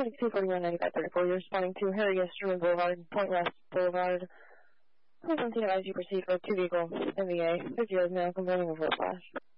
Phoenix 241-9534, you're responding to Harry S. Truman Boulevard, Point West Boulevard. Please continue as you proceed with 2 vehicle MVA. 50 is now complaining of road flash.